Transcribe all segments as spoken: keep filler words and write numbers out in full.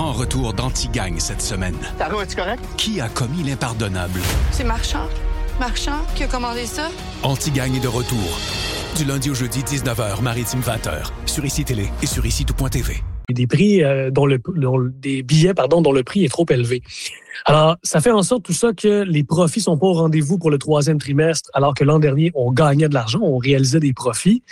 grand retour d'Anti-Gang cette semaine. Taro, es-tu correct? Qui a commis l'impardonnable? C'est Marchand. Marchand qui a commandé ça? Anti-Gang est de retour. Du lundi au jeudi, dix-neuf heures, Maritime vingt heures. Sur Ici Télé et sur ici tout point t v. Des prix, euh, dont le, dont, des billets pardon, dont le prix est trop élevé. Alors, ça fait en sorte tout ça que les profits sont pas au rendez-vous pour le troisième trimestre, alors que l'an dernier, on gagnait de l'argent, on réalisait des profits.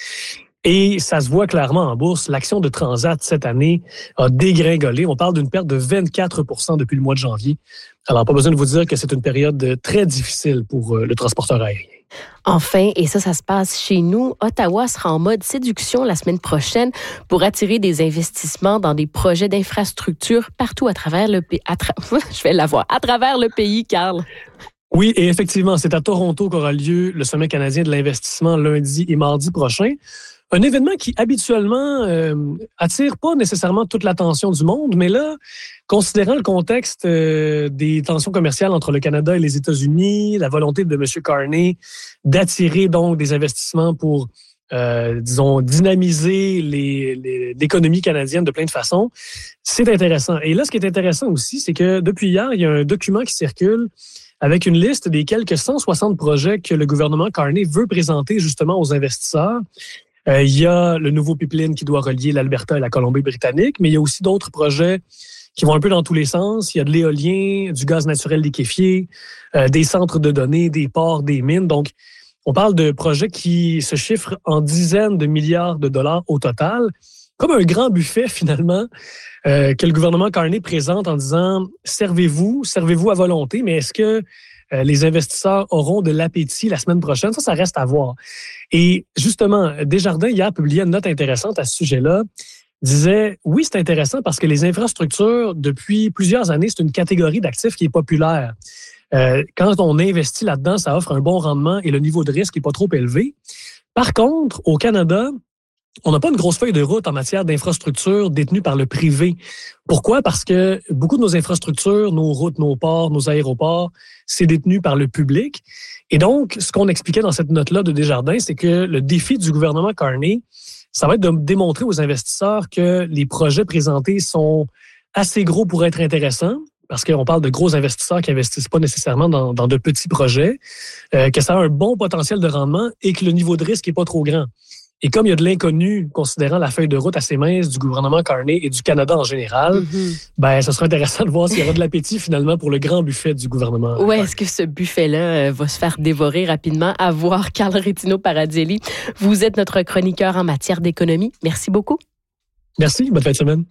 Et ça se voit clairement en bourse. L'action de Transat cette année a dégringolé. On parle d'une perte de vingt-quatre pour cent depuis le mois de janvier. Alors, pas besoin de vous dire que c'est une période très difficile pour le transporteur aérien. Enfin, et ça, ça se passe chez nous, Ottawa sera en mode séduction la semaine prochaine pour attirer des investissements dans des projets d'infrastructure partout à travers le pays. Tra... Je vais l'avoir. À travers le pays, Carl. Oui, et effectivement, c'est à Toronto qu'aura lieu le Sommet canadien de l'investissement lundi et mardi prochain. Un événement qui, habituellement, euh, attire pas nécessairement toute l'attention du monde, mais là, considérant le contexte euh, des tensions commerciales entre le Canada et les États-Unis, la volonté de M. Carney d'attirer donc des investissements pour, euh, disons, dynamiser les, les, l'économie canadienne de plein de façons, c'est intéressant. Et là, ce qui est intéressant aussi, c'est que depuis hier, il y a un document qui circule avec une liste des quelques cent soixante projets que le gouvernement Carney veut présenter justement aux investisseurs. Euh, il y a le nouveau pipeline qui doit relier l'Alberta et la Colombie-Britannique, mais il y a aussi d'autres projets qui vont un peu dans tous les sens. Il y a de l'éolien, du gaz naturel liquéfié, euh, des centres de données, des ports, des mines. Donc, on parle de projets qui se chiffrent en dizaines de milliards de dollars au total, comme un grand buffet finalement euh, que le gouvernement Carney présente en disant « servez-vous, servez-vous à volonté, mais est-ce que Euh, les investisseurs auront de l'appétit la semaine prochaine? » Ça, ça reste à voir. Et justement, Desjardins, hier, publiait une note intéressante à ce sujet-là, disait, oui, c'est intéressant parce que les infrastructures, depuis plusieurs années, c'est une catégorie d'actifs qui est populaire. Euh, quand on investit là-dedans, ça offre un bon rendement et le niveau de risque n'est pas trop élevé. Par contre, au Canada, on n'a pas une grosse feuille de route en matière d'infrastructures détenues par le privé. Pourquoi? Parce que beaucoup de nos infrastructures, nos routes, nos ports, nos aéroports, c'est détenu par le public. Et donc, ce qu'on expliquait dans cette note-là de Desjardins, c'est que le défi du gouvernement Carney, ça va être de démontrer aux investisseurs que les projets présentés sont assez gros pour être intéressants, parce qu'on parle de gros investisseurs qui n'investissent pas nécessairement dans, dans de petits projets, euh, que ça a un bon potentiel de rendement et que le niveau de risque n'est pas trop grand. Et comme il y a de l'inconnu, considérant la feuille de route assez mince du gouvernement Carney et du Canada en général, mm-hmm. ben, ça sera intéressant de voir s'il y aura de l'appétit finalement pour le grand buffet du gouvernement. Oui, est-ce que ce buffet-là va se faire dévorer rapidement? À voir, Carl Rétino-Paradjelli. Vous êtes notre chroniqueur en matière d'économie. Merci beaucoup. Merci, bonne fin de semaine.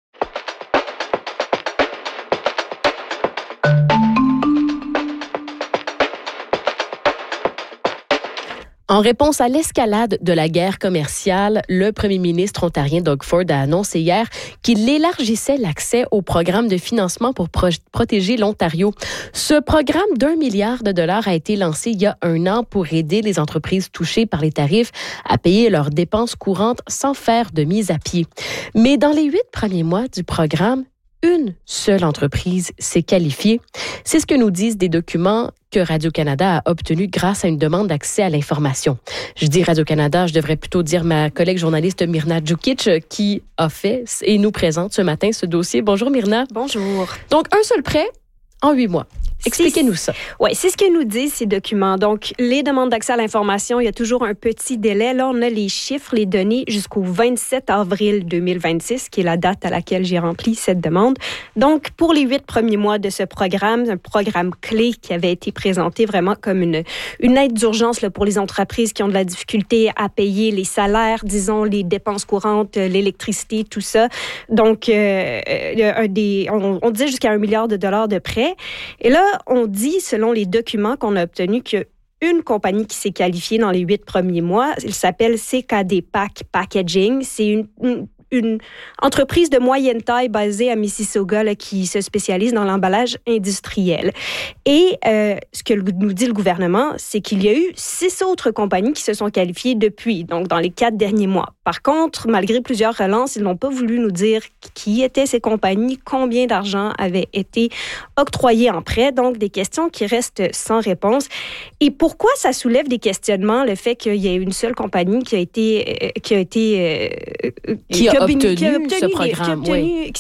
En réponse à l'escalade de la guerre commerciale, le premier ministre ontarien Doug Ford a annoncé hier qu'il élargissait l'accès au programme de financement pour pro- protéger l'Ontario. Ce programme d'un milliard de dollars a été lancé il y a un an pour aider les entreprises touchées par les tarifs à payer leurs dépenses courantes sans faire de mise à pied. Mais dans les huit premiers mois du programme, une seule entreprise s'est qualifiée. C'est ce que nous disent des documents que Radio-Canada a obtenus grâce à une demande d'accès à l'information. Je dis Radio-Canada, je devrais plutôt dire ma collègue journaliste Myrna Djukic qui a fait et nous présente ce matin ce dossier. Bonjour Myrna. Bonjour. Donc, un seul prêt en huit mois. Expliquez-nous ça. Oui, c'est ce que nous disent ces documents. Donc, les demandes d'accès à l'information, il y a toujours un petit délai. Là, on a les chiffres, les données jusqu'au vingt-sept avril deux mille vingt-six, qui est la date à laquelle j'ai rempli cette demande. Donc, pour les huit premiers mois de ce programme, un programme clé qui avait été présenté vraiment comme une, une aide d'urgence là, pour les entreprises qui ont de la difficulté à payer les salaires, disons, les dépenses courantes, l'électricité, tout ça. Donc, euh, euh, des, on, on disait jusqu'à un milliard de dollars de prêts. Et là, on dit, selon les documents qu'on a obtenus, qu'il y a une compagnie qui s'est qualifiée dans les huit premiers mois. Elle s'appelle C K D Pack Packaging. C'est une, une, une entreprise de moyenne taille basée à Mississauga là, qui se spécialise dans l'emballage industriel. Et euh, ce que nous dit le gouvernement, c'est qu'il y a eu six autres compagnies qui se sont qualifiées depuis, donc dans les quatre derniers mois. Par contre, malgré plusieurs relances, ils n'ont pas voulu nous dire qui étaient ces compagnies, combien d'argent avait été octroyé en prêt, donc des questions qui restent sans réponse. Et pourquoi ça soulève des questionnements, le fait qu'il y ait une seule compagnie qui a été... Euh, qui a été... Euh, qui, a qui, a obtenu qui a obtenu ce programme, qui, a obtenu, oui.